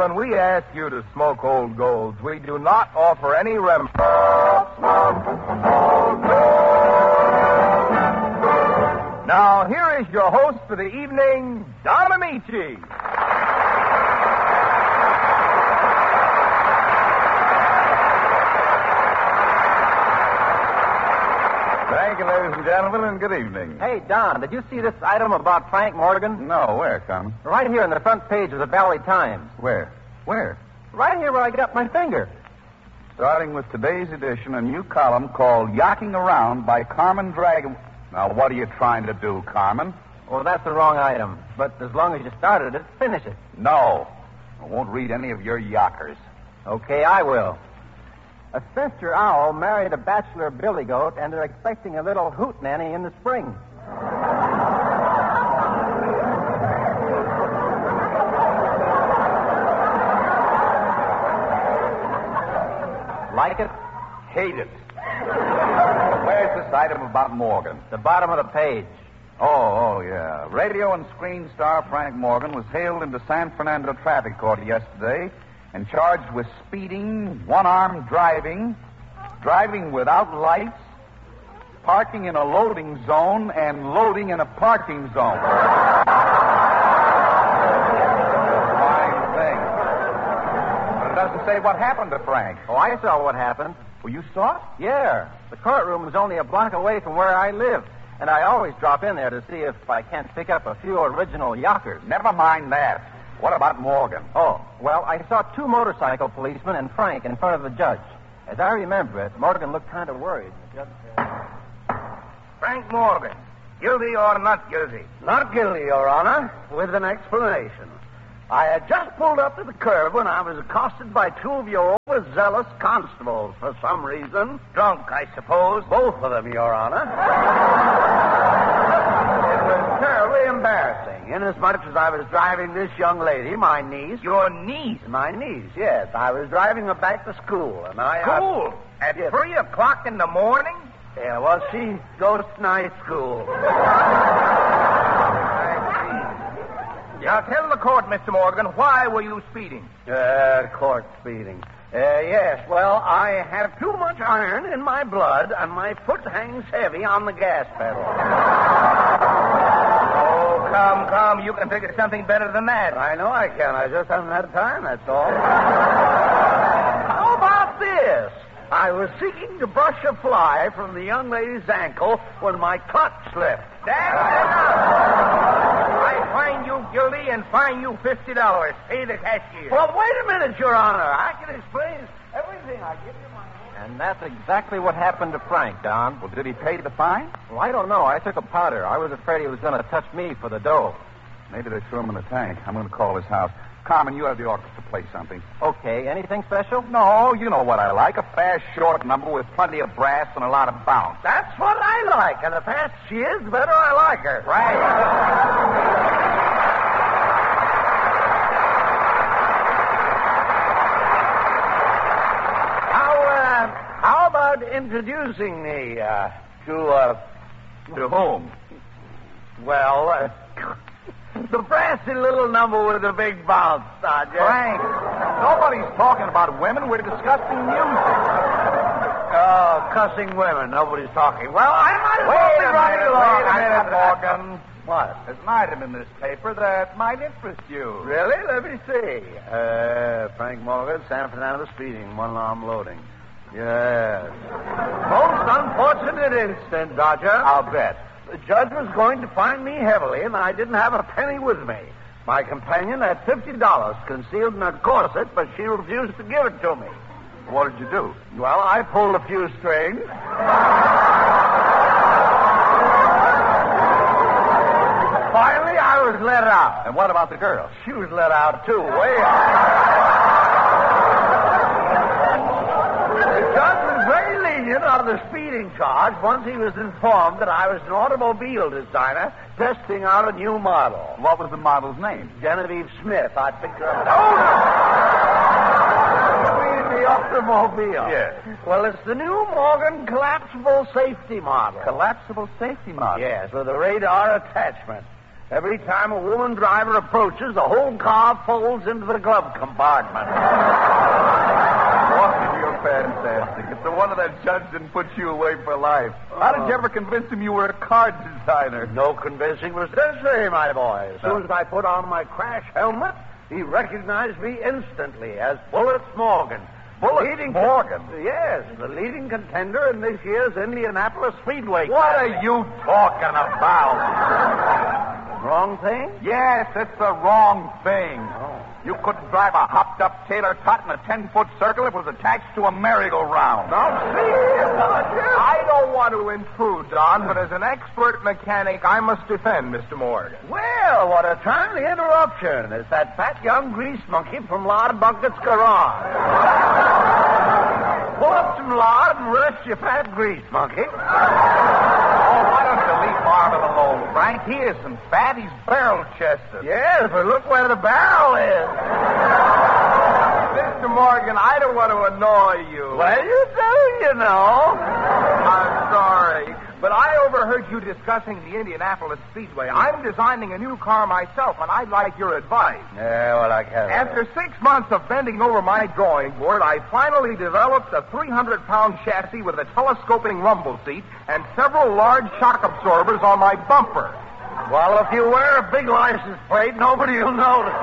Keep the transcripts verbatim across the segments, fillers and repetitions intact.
when we ask you to smoke Old Golds, we do not offer any rem... Smoke Old Gold. Now, here is your host for the evening, Don Amici. Thank you, ladies and gentlemen, and good evening. Hey, Don, did you see this item about Frank Morgan? No, where, Carmen? Right here on the front page of the Valley Times. Where? Where? Right here where I got my finger. Starting with today's edition, a new column called Yocking Around by Carmen Dragon. Now, what are you trying to do, Carmen? Well, that's the wrong item. But as long as you started it, finish it. No. I won't read any of your yockers. Okay, I will. A spinster owl married a bachelor billy goat, and they're expecting a little hootenanny in the spring. Like it? Hate it. Where's this item about Morgan? The bottom of the page. Oh, oh, yeah. Radio and screen star Frank Morgan was hailed into San Fernando traffic court yesterday and charged with speeding, one-armed driving, driving without lights, parking in a loading zone, and loading in a parking zone. Fine thing. But it doesn't say what happened to Frank. Oh, I saw what happened. Well, you saw it? Yeah. The courtroom is only a block away from where I live, and I always drop in there to see if I can't pick up a few original yockers. Never mind that. What about Morgan? Oh, well, I saw two motorcycle policemen and Frank in front of the judge. As I remember it, Morgan looked kind of worried. The judge said, Frank Morgan, guilty or not guilty? Not guilty, Your Honor, with an explanation. I had just pulled up to the curb when I was accosted by two of your overzealous constables for some reason. Drunk, I suppose. Both of them, Your Honor. It was terribly embarrassing, inasmuch as I was driving this young lady, my niece. Your niece? My niece, yes. I was driving her back to school, and I... School? I... At yes. three o'clock in the morning? Yeah, well, she goes to night school. Now, tell the court, Mister Morgan, why were you speeding? Uh, court speeding. Uh, yes, well, I have too much iron in my blood, and my foot hangs heavy on the gas pedal. Oh, come, come. You can think of something better than that. I know I can. I just haven't had time, that's all. How about this? I was seeking to brush a fly from the young lady's ankle when my clutch slipped. That's enough. I find you guilty and fine you fifty dollars. Pay the cashier. Well, wait a minute, Your Honor. I can explain everything. I give you my... And that's exactly what happened to Frank, Don. Well, did he pay the fine? Well, I don't know. I took a powder. I was afraid he was going to touch me for the dough. Maybe they threw him in the tank. I'm going to call his house. Carmen, you have the orchestra play something. Okay. Anything special? No, you know what I like. A fast, short number with plenty of brass and a lot of bounce. That's what I like. And the faster she is, the better I like her. Right. How about introducing me uh, to, uh... To whom? Well, uh, the brassy little number with the big bounce, Sergeant. Frank, nobody's talking about women. We're discussing music. Oh, cussing women. Nobody's talking. Well, I might as well Wait be a running minute, along. wait a minute, Morgan. What? There's an item in this paper that might interest you. Really? Let me see. Uh, Frank Morgan, San Fernando speeding, one-arm loading. Yes. Most unfortunate incident, Dodger. I'll bet. The judge was going to fine me heavily, and I didn't have a penny with me. My companion had fifty dollars concealed in her corset, but she refused to give it to me. What did you do? Well, I pulled a few strings. Finally, I was let out. And what about the girl? She was let out, too. Way out. The judge was very lenient on the speeding charge once he was informed that I was an automobile designer testing out a new model. What was the model's name? Genevieve Smith. I picked her up. Oh, no! The automobile. Yes. Well, it's the new Morgan collapsible safety model. Collapsible safety model? Yes, with a radar attachment. Every time a woman driver approaches, the whole car folds into the glove compartment. Morgan, you're fantastic. It's a wonder that judge didn't put you away for life. How did you ever convince him you were a car designer? No convincing was necessary, my boy. As soon as I put on my crash helmet, he recognized me instantly as Bullets Morgan. Bullets leading Morgan? Con- yes, the leading contender in this year's Indianapolis Speedway. What are you talking about? Wrong thing? Yes, it's the wrong thing. Oh. You couldn't drive a hopped-up Taylor tot in a ten-foot circle if it was attached to a merry-go-round. Now, see, Dodger. I don't want to intrude, Don, but as an expert mechanic, I must defend Mister Morgan. Well, what a timely interruption. It's that fat young grease monkey from Lard Bucket's garage. Pull up some lard and rest your fat grease monkey. Oh, why don't you leave Marvin alone, Frank? He isn't fat. He's barrel-chested. Yes, but look where the barrel is. Mister Morgan, I don't want to annoy you. Well, you do, you know. I'm sorry, but I overheard you discussing the Indianapolis Speedway. I'm designing a new car myself, and I'd like your advice. Yeah, well, I can't. After six months of bending over my drawing board, I finally developed a three hundred pound chassis with a telescoping rumble seat and several large shock absorbers on my bumper. Well, if you wear a big license plate, nobody will notice.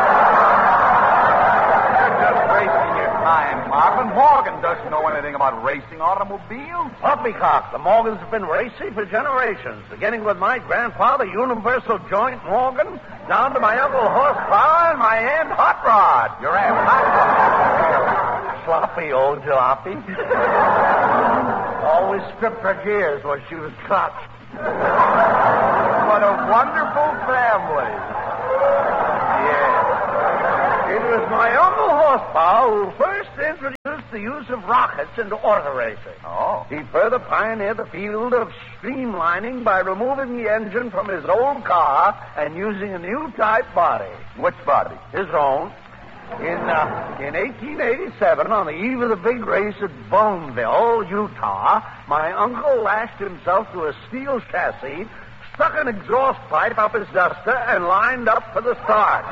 You're just wasting your time, Marvin. Morgan doesn't know anything about racing automobiles. Poppycock, the Morgans have been racing for generations, beginning with my grandfather, Universal Joint Morgan, down to my Uncle Horsepower and my Aunt Hot Rod. Your Aunt Hot Rod? Sloppy old jalopy. Always stripped her gears when she was clutched. What a wonderful family. Yes. It was my Uncle Horsepower who first introduced the use of rockets into auto racing. Oh. He further pioneered the field of streamlining by removing the engine from his old car and using a new type body. Which body? His own. In uh, in eighteen eighty-seven, on the eve of the big race at Boneville, Utah, my uncle lashed himself to a steel chassis, stuck an exhaust pipe up his duster, and lined up for the start.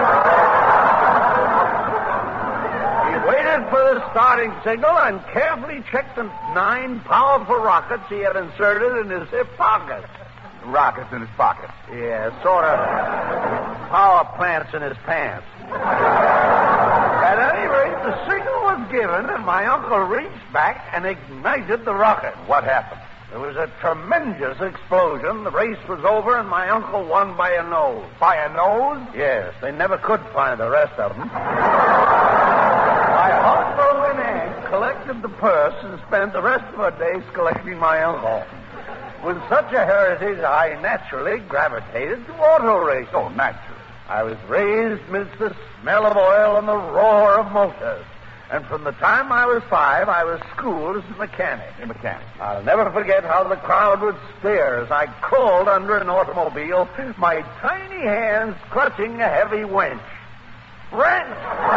He waited for the starting signal and carefully checked the nine powerful rockets he had inserted in his hip pocket. Rockets in his pocket. Yeah, sort of power plants in his pants. At any rate, the signal was given, and my uncle reached back and ignited the rocket. What happened? There was a tremendous explosion. The race was over, and my uncle won by a nose. By a nose? Yes, they never could find the rest of them. My heartbroken aunt collected the purse and spent the rest of her days collecting my uncle. With such a heritage, I naturally gravitated to auto racing. Oh, naturally. I was raised amidst the smell of oil and the roar of motors. And from the time I was five, I was schooled as a mechanic. A mechanic. I'll never forget how the crowd would stare as I crawled under an automobile, my tiny hands clutching a heavy winch. Wrench!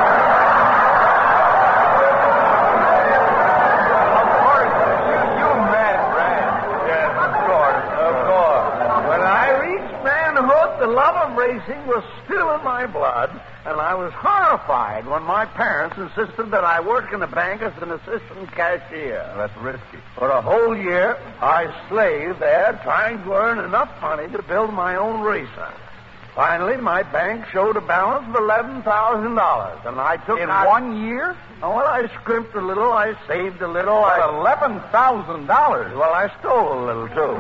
Of course, you, you meant Ren. Yes, of course, of course. When I reached manhood, the love of racing was still in my blood, and I was horrified when my parents insisted that I work in a bank as an assistant cashier. That's risky. For a whole year, I slaved there trying to earn enough money to build my own racer. Finally, my bank showed a balance of eleven thousand dollars, and I took In out... one year? Oh, well, I scrimped a little, I saved a little, I... eleven thousand dollars. Well, I stole a little, too.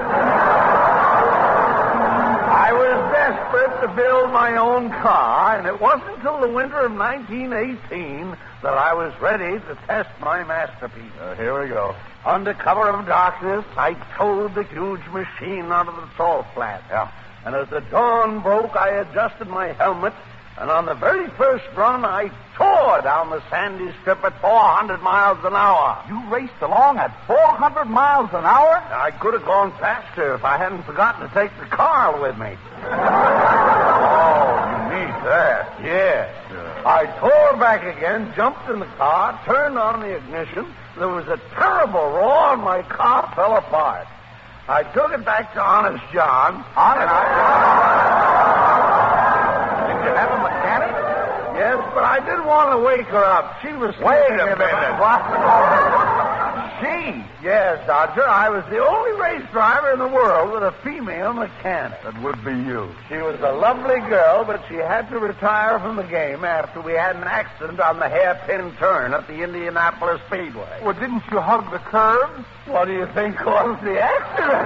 I was desperate to build my own car, and it wasn't until the winter of nineteen eighteen that I was ready to test my masterpiece. Uh, here we go. Under cover of darkness, I towed the huge machine out of the salt flat. Yeah. And as the dawn broke, I adjusted my helmet, and on the very first run, I tore down the sandy strip at four hundred miles an hour. You raced along at four hundred miles an hour? I could have gone faster if I hadn't forgotten to take the car with me. Oh, you need that. Yes. Yeah. I tore back again, jumped in the car, turned on the ignition. There was a terrible roar, and my car fell apart. I took it back to Honest John. Honest John? I didn't want to wake her up. She was Wait sleeping a in the- minute. What? She? Yes, Dodger. I was the only race driver in the world with a female mechanic. That would be you. She was a lovely girl, but she had to retire from the game after we had an accident on the hairpin turn at the Indianapolis Speedway. Well, didn't you hug the curves? What do you think caused the accident?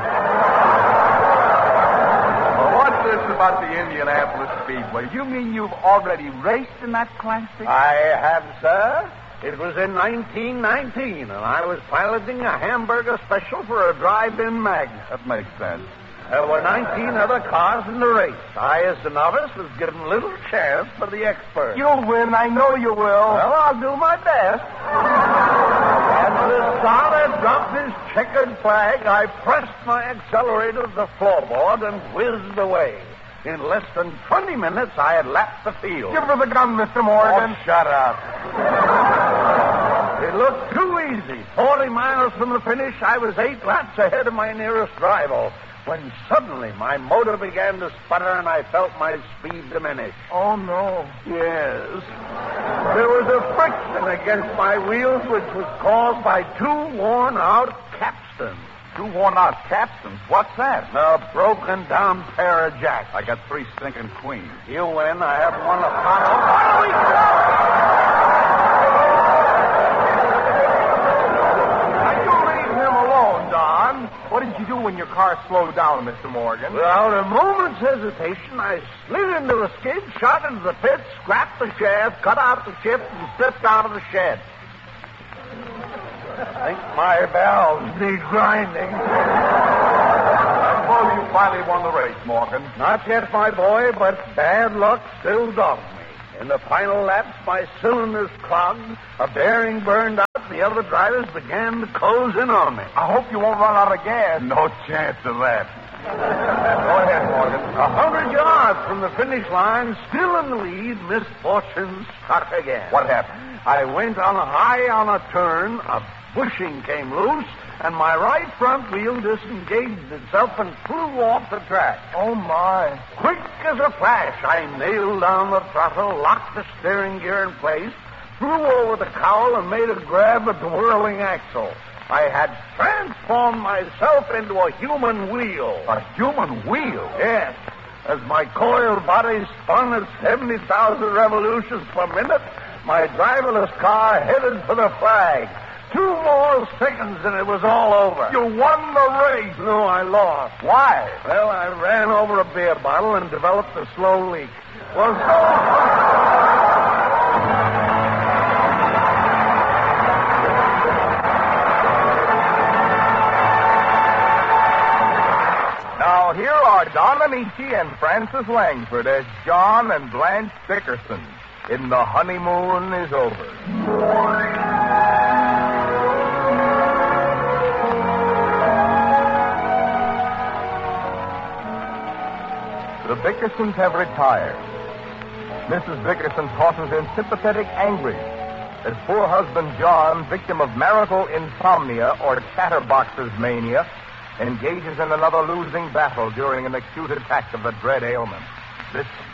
Well, what's this about the Indianapolis Speedway? You mean you've already raced in that classic? I have, sir. It was in nineteen nineteen, and I was piloting a hamburger special for a drive-in magnet. That makes sense. There were nineteen other cars in the race. I, as a novice, was given little chance for the expert. You'll win. I know you will. Well, I'll do my best. As the starter dropped his checkered flag, I pressed my accelerator to the floorboard and whizzed away. In less than twenty minutes, I had lapped the field. Give her the gun, Mister Morgan. Oh, shut up. It looked too easy. Forty miles from the finish, I was eight laps ahead of my nearest rival, when suddenly my motor began to sputter and I felt my speed diminish. Oh, no. Yes. There was a friction against my wheels which was caused by two worn-out capstans. Two worn-out capstans. What's that? A broken-down pair of jacks. I got three stinking queens. You win. I have one to follow. What do we go? Now, you leave him alone, Don. What did you do when your car slowed down, Mister Morgan? Without a moment's hesitation, I slid into the skid, shot into the pit, scrapped the shaft, cut out the chip, and slipped out of the shed. I think my valves need grinding. I suppose you finally won the race, Morgan. Not yet, my boy, but bad luck still dogs me. In the final laps, my cylinders clogged, a bearing burned out, the other drivers began to close in on me. I hope you won't run out of gas. No chance of that. Go ahead, Morgan. A hundred yards from the finish line, still in the lead, misfortune struck again. What happened? I went on a high on a turn, a bushing came loose, and my right front wheel disengaged itself and flew off the track. Oh, my. Quick as a flash, I nailed down the throttle, locked the steering gear in place, threw over the cowl, and made a grab at the whirling axle. I had transformed myself into a human wheel. A human wheel? Yes. As my coiled body spun at seventy thousand revolutions per minute, my driverless car headed for the flag. Two more seconds and it was all over. You won the race. No, I lost. Why? Well, I ran over a beer bottle and developed a slow leak. Well, so... Now, here are Don Amici and Francis Langford as John and Blanche Dickerson in The Honeymoon is Over. The Dickersons have retired. Missus Dickerson tosses in sympathetic anguish as poor husband John, victim of marital insomnia or chatterboxer's mania, engages in another losing battle during an acute attack of the dread ailment. This